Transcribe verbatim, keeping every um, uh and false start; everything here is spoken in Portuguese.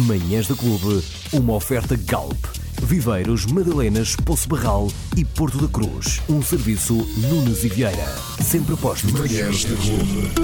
Manhãs da Clube, uma oferta Galp. Viveiros, Madalenas, Poço Barral e Porto da Cruz. Um serviço Nunes e Vieira. Sempre postos. Manhãs da Clube.